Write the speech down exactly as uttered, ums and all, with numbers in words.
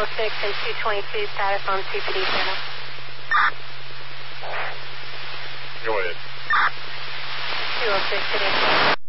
oh six and two twenty-two, status on C P D channel. Go ahead. two oh six,